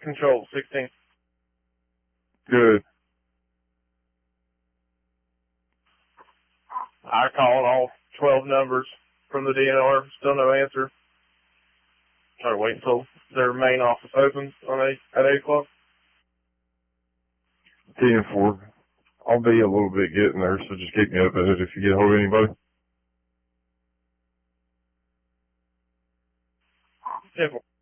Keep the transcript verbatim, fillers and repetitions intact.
Control, sixteen. Good. I called all twelve numbers from the D N R. Still no answer. Try to wait until their main office opens on eight, at eight o'clock. ten four. I'll be a little bit getting there, so just keep me updated if you get a hold of anybody. ten four.